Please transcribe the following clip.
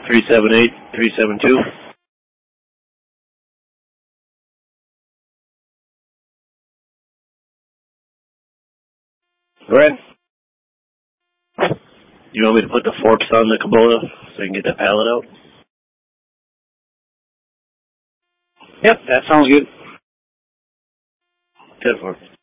378-372. Right. You want me to put the forks on the Kubota so you can get that pallet out? Yep, that sounds good. Good for it.